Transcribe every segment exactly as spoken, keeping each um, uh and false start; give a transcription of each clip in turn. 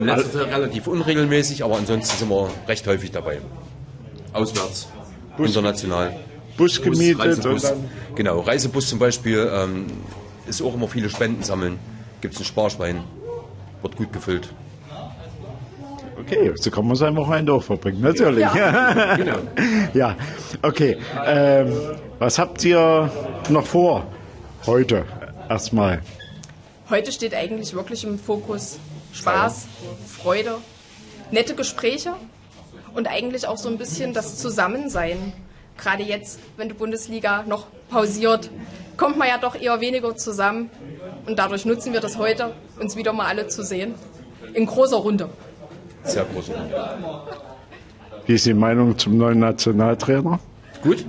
In letzter Zeit relativ unregelmäßig, aber ansonsten sind wir recht häufig dabei. Auswärts, Bus, international. Bus gemietet. Bus, Reisebus. Und dann genau, Reisebus zum Beispiel ähm, ist auch immer viele Spenden sammeln. Gibt es ein Sparschwein, wird gut gefüllt. Okay, so kann man sein Wochenende auch verbringen, natürlich. Ja, genau. Ja, okay. Ähm, was habt ihr noch vor heute erstmal? Heute steht eigentlich wirklich im Fokus Spaß, Freude, nette Gespräche und eigentlich auch so ein bisschen das Zusammensein. Gerade jetzt, wenn die Bundesliga noch pausiert, kommt man ja doch eher weniger zusammen. Und dadurch nutzen wir das heute, uns wieder mal alle zu sehen. In großer Runde. Sehr große Runde. Wie ist die Meinung zum neuen Nationaltrainer? Gut.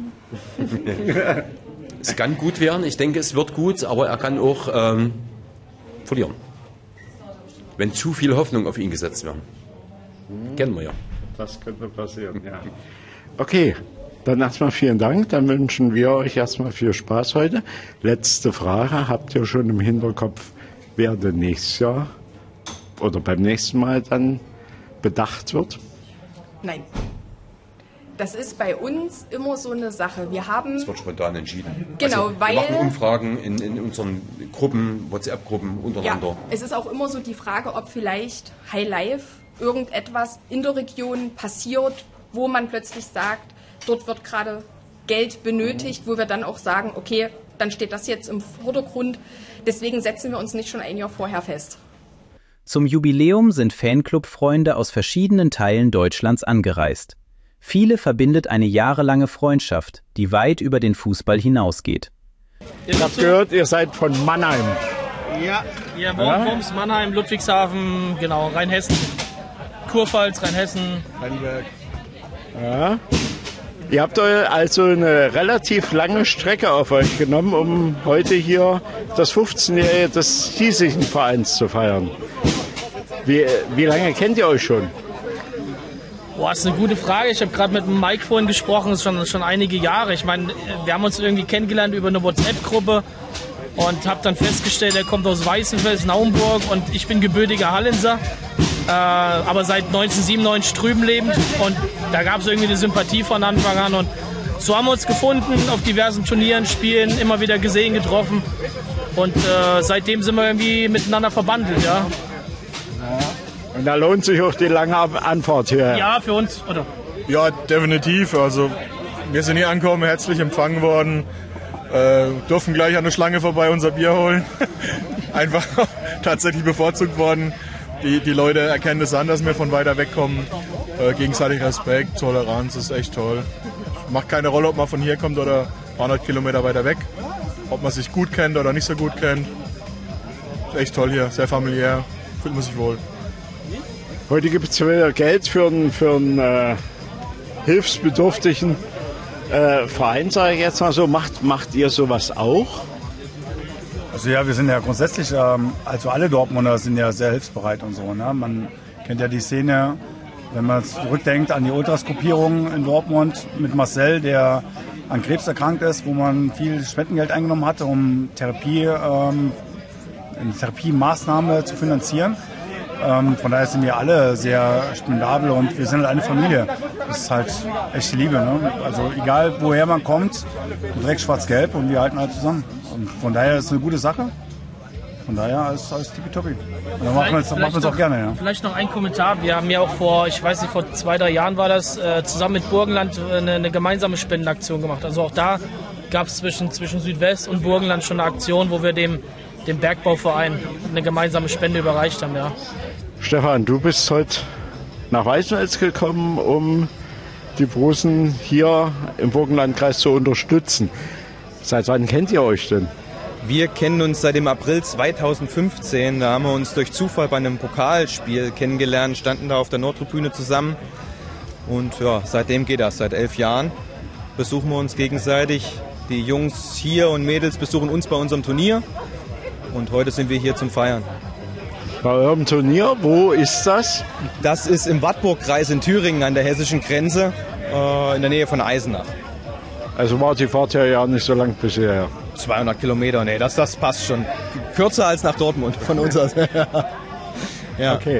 Es kann gut werden. Ich denke, es wird gut, aber er kann auch ähm, verlieren. Wenn zu viel Hoffnung auf ihn gesetzt werden. Hm. Kennen wir ja. Das könnte passieren, ja. Okay, dann erstmal vielen Dank. Dann wünschen wir euch erstmal viel Spaß heute. Letzte Frage. Habt ihr schon im Hinterkopf, wer denn nächstes Jahr oder beim nächsten Mal dann bedacht wird? Nein. Das ist bei uns immer so eine Sache. Wir haben... Es wird spontan entschieden. Genau, also, weil... Wir machen Umfragen in, in unseren Gruppen, WhatsApp-Gruppen untereinander. Ja, es ist auch immer so die Frage, ob vielleicht High Life irgendetwas in der Region passiert, wo man plötzlich sagt, dort wird gerade Geld benötigt, wo wir dann auch sagen, okay, dann steht das jetzt im Vordergrund. Deswegen setzen wir uns nicht schon ein Jahr vorher fest. Zum Jubiläum sind Fanclub-Freunde aus verschiedenen Teilen Deutschlands angereist. Viele verbindet eine jahrelange Freundschaft, die weit über den Fußball hinausgeht. Ich habe gehört, ihr seid von Mannheim. Ja, ja, Worms, ja. Mannheim, Ludwigshafen, genau, Rheinhessen, Kurpfalz, Rheinhessen. Rheinberg. Ja. Ihr habt also eine relativ lange Strecke auf euch genommen, um heute hier das fünfzehnjährige des hiesigen Vereins zu feiern. Wie, wie lange kennt ihr euch schon? Boah, das ist eine gute Frage. Ich habe gerade mit Mike vorhin gesprochen, das ist schon, schon einige Jahre. Ich meine, wir haben uns irgendwie kennengelernt über eine WhatsApp-Gruppe und habe dann festgestellt, er kommt aus Weißenfels, Naumburg und ich bin gebürtiger Hallenser, äh, aber seit neunzehnhundertsiebenundneunzig drüben lebend und da gab es irgendwie eine Sympathie von Anfang an und so haben wir uns gefunden, auf diversen Turnieren, Spielen, immer wieder gesehen, getroffen und äh, seitdem sind wir irgendwie miteinander verbandelt, ja. Und da lohnt sich auch die lange Anfahrt hierher. Ja, für uns, oder? Ja, definitiv. Also wir sind hier angekommen, herzlich empfangen worden, äh, durften gleich an der Schlange vorbei unser Bier holen. Einfach tatsächlich bevorzugt worden. Die, die Leute erkennen das an, dass wir von weiter weg kommen. Äh, gegenseitig Respekt, Toleranz, ist echt toll. Macht keine Rolle, ob man von hier kommt oder ein paar hundert Kilometer weiter weg. Ob man sich gut kennt oder nicht so gut kennt. Ist echt toll hier, sehr familiär, fühlt man sich wohl. Heute gibt es wieder Geld für einen, für einen äh, hilfsbedürftigen äh, Verein, sage ich jetzt mal so. Macht, macht ihr sowas auch? Also ja, wir sind ja grundsätzlich, ähm, also alle Dortmunder sind ja sehr hilfsbereit und so. Ne? Man kennt ja die Szene, wenn man zurückdenkt an die Ultras-Gruppierung in Dortmund mit Marcel, der an Krebs erkrankt ist, wo man viel Spendengeld eingenommen hatte, um Therapie, ähm, eine Therapiemaßnahme zu finanzieren. Ähm, von daher sind wir alle sehr spendabel und wir sind halt eine Familie. Das ist halt echte Liebe. Ne? Also egal woher man kommt, direkt schwarz-gelb und wir halten halt zusammen. Und von daher ist es eine gute Sache. Von daher ist alles tippitoppi. Und dann machen wir es auch gerne. Ja. Vielleicht noch ein Kommentar. Wir haben ja auch vor, ich weiß nicht, vor zwei, drei Jahren war das, äh, zusammen mit Burgenland eine, eine gemeinsame Spendenaktion gemacht. Also auch da gab es zwischen, zwischen Südwest und Burgenland schon eine Aktion, wo wir dem, dem Bergbauverein eine gemeinsame Spende überreicht haben. Ja. Stefan, du bist heute nach Weißenfels gekommen, um die Prusen hier im Burgenlandkreis zu unterstützen. Seit wann kennt ihr euch denn? Wir kennen uns seit dem April zweitausendfünfzehn. Da haben wir uns durch Zufall bei einem Pokalspiel kennengelernt, standen da auf der Nordtribüne zusammen. Und ja, seitdem geht das. Seit elf Jahren besuchen wir uns gegenseitig. Die Jungs hier und Mädels besuchen uns bei unserem Turnier. Und heute sind wir hier zum Feiern. Bei eurem Turnier, wo ist das? Das ist im Wartburgkreis in Thüringen an der hessischen Grenze, äh, in der Nähe von Eisenach. Also war die Fahrt ja, ja nicht so lang bisher. zweihundert Kilometer, nee, das, das passt schon. Kürzer als nach Dortmund von uns aus. Ja. Okay.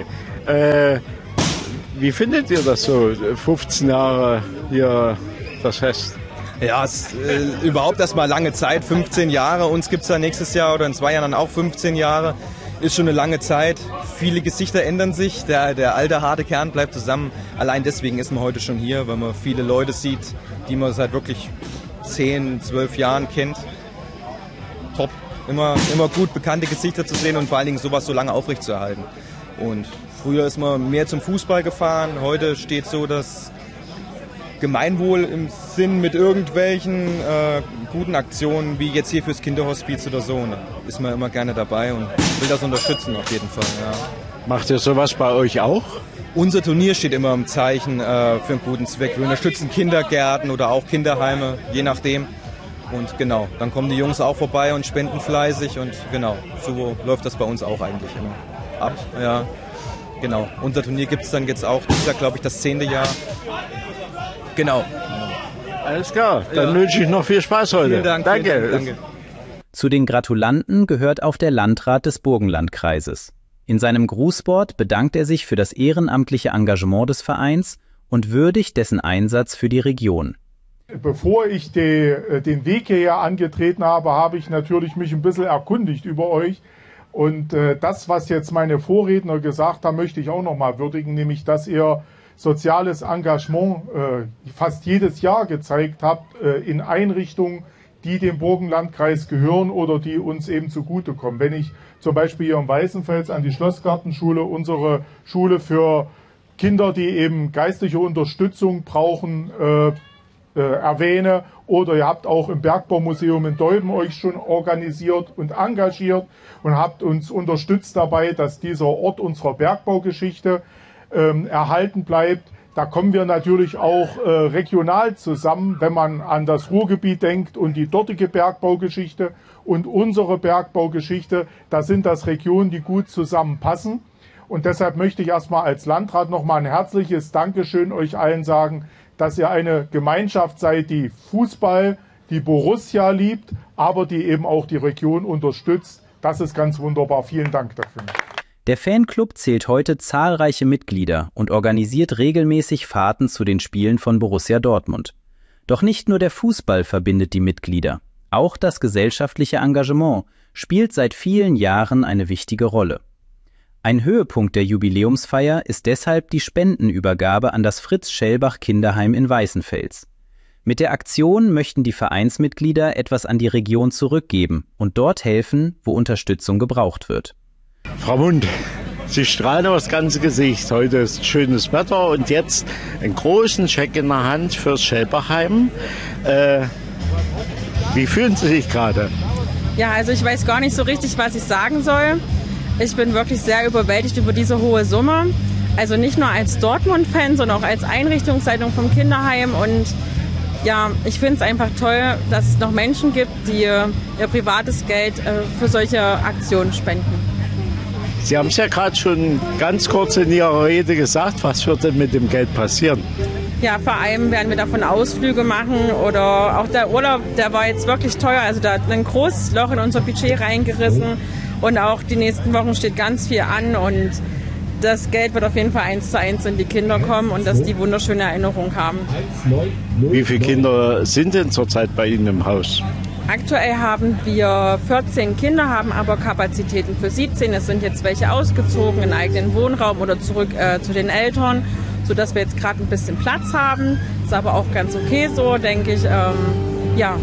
Äh, wie findet ihr das so, fünfzehn Jahre hier das Fest? Ja, es ist äh, überhaupt erstmal lange Zeit, fünfzehn Jahre. Uns gibt es ja nächstes Jahr oder in zwei Jahren dann auch fünfzehn Jahre. Ist schon eine lange Zeit. Viele Gesichter ändern sich. Der, der alte, harte Kern bleibt zusammen. Allein deswegen ist man heute schon hier, weil man viele Leute sieht, die man seit wirklich zehn, zwölf Jahren kennt. Top. Immer, immer gut bekannte Gesichter zu sehen und vor allen Dingen sowas so lange aufrechtzuerhalten. Und früher ist man mehr zum Fußball gefahren. Heute steht so das Gemeinwohl im Sinn mit irgendwelchen äh, guten Aktionen, wie jetzt hier fürs Kinderhospiz oder so. Ne? Ist man immer gerne dabei und will das unterstützen auf jeden Fall. Ja. Macht ihr sowas bei euch auch? Unser Turnier steht immer im Zeichen äh, für einen guten Zweck. Wir unterstützen Kindergärten oder auch Kinderheime, je nachdem. Und genau, dann kommen die Jungs auch vorbei und spenden fleißig und genau, so läuft das bei uns auch eigentlich immer ab. Ja, genau. Unser Turnier gibt es dann jetzt auch, das ist ja glaube ich das zehnte Jahr. Genau. Alles klar, dann ja. wünsche ich noch viel Spaß heute. Vielen Dank. Danke. Vielen Dank, danke. Zu den Gratulanten gehört auch der Landrat des Burgenlandkreises. In seinem Grußwort bedankt er sich für das ehrenamtliche Engagement des Vereins und würdigt dessen Einsatz für die Region. Bevor ich die, den Weg hierher angetreten habe, habe ich natürlich mich ein bisschen erkundigt über euch. Und äh, das, was jetzt meine Vorredner gesagt haben, möchte ich auch nochmal würdigen, nämlich, dass ihr soziales Engagement äh, fast jedes Jahr gezeigt habt äh, in Einrichtungen, die dem Burgenlandkreis gehören oder die uns eben zugutekommen. Wenn ich zum Beispiel hier im Weißenfels an die Schlossgartenschule, unsere Schule für Kinder, die eben geistliche Unterstützung brauchen, äh, Äh, erwähne, oder ihr habt auch im Bergbaumuseum in Dolben euch schon organisiert und engagiert und habt uns unterstützt dabei, dass dieser Ort unserer Bergbaugeschichte ähm, erhalten bleibt. Da kommen wir natürlich auch äh, regional zusammen, wenn man an das Ruhrgebiet denkt und die dortige Bergbaugeschichte und unsere Bergbaugeschichte. Da sind das Regionen, die gut zusammenpassen. Und deshalb möchte ich erstmal als Landrat nochmal ein herzliches Dankeschön euch allen sagen, dass ihr eine Gemeinschaft seid, die Fußball, die Borussia liebt, aber die eben auch die Region unterstützt. Das ist ganz wunderbar. Vielen Dank dafür. Der Fanclub zählt heute zahlreiche Mitglieder und organisiert regelmäßig Fahrten zu den Spielen von Borussia Dortmund. Doch nicht nur der Fußball verbindet die Mitglieder. Auch das gesellschaftliche Engagement spielt seit vielen Jahren eine wichtige Rolle. Ein Höhepunkt der Jubiläumsfeier ist deshalb die Spendenübergabe an das Fritz-Schellbach-Kinderheim in Weißenfels. Mit der Aktion möchten die Vereinsmitglieder etwas an die Region zurückgeben und dort helfen, wo Unterstützung gebraucht wird. Frau Mund, Sie strahlen aufs ganze Gesicht. Heute ist schönes Wetter und jetzt einen großen Scheck in der Hand fürs Schellbachheim. Äh, wie fühlen Sie sich gerade? Ja, also ich weiß gar nicht so richtig, was ich sagen soll. Ich bin wirklich sehr überwältigt über diese hohe Summe. Also nicht nur als Dortmund-Fan, sondern auch als Einrichtungsleitung vom Kinderheim. Und ja, ich finde es einfach toll, dass es noch Menschen gibt, die ihr privates Geld für solche Aktionen spenden. Sie haben es ja gerade schon ganz kurz in Ihrer Rede gesagt. Was wird denn mit dem Geld passieren? Ja, vor allem werden wir davon Ausflüge machen oder auch der Urlaub, der war jetzt wirklich teuer. Also da hat ein großes Loch in unser Budget reingerissen. Und auch die nächsten Wochen steht ganz viel an und das Geld wird auf jeden Fall eins zu eins in die Kinder kommen und dass die wunderschöne Erinnerung haben. Wie viele Kinder sind denn zurzeit bei Ihnen im Haus? Aktuell haben wir vierzehn Kinder, haben aber Kapazitäten für siebzehn. Es sind jetzt welche ausgezogen in eigenen Wohnraum oder zurück äh, zu den Eltern, sodass wir jetzt gerade ein bisschen Platz haben. Ist aber auch ganz okay so, denke ich. Ähm, ja.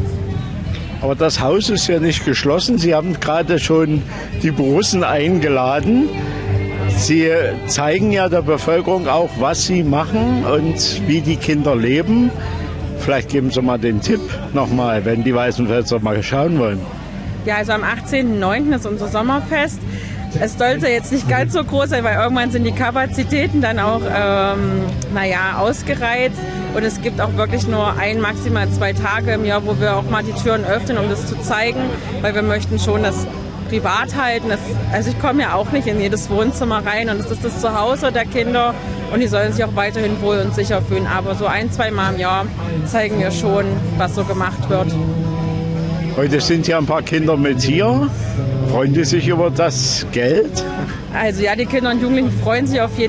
Aber das Haus ist ja nicht geschlossen. Sie haben gerade schon die Borussen eingeladen. Sie zeigen ja der Bevölkerung auch, was sie machen und wie die Kinder leben. Vielleicht geben Sie mal den Tipp nochmal, wenn die Weißenfelser mal schauen wollen. Ja, also am achtzehnten neunten ist unser Sommerfest. Es sollte jetzt nicht ganz so groß sein, weil irgendwann sind die Kapazitäten dann auch ähm, naja, ausgereizt. Und es gibt auch wirklich nur ein, maximal zwei Tage im Jahr, wo wir auch mal die Türen öffnen, um das zu zeigen. Weil wir möchten schon das privat halten. Das, also ich komme ja auch nicht in jedes Wohnzimmer rein und es ist das Zuhause der Kinder. Und die sollen sich auch weiterhin wohl und sicher fühlen. Aber so ein, zwei Mal im Jahr zeigen wir schon, was so gemacht wird. Heute sind ja ein paar Kinder mit hier. Freuen die sich über das Geld? Also ja, die Kinder und Jugendlichen freuen sich auf jeden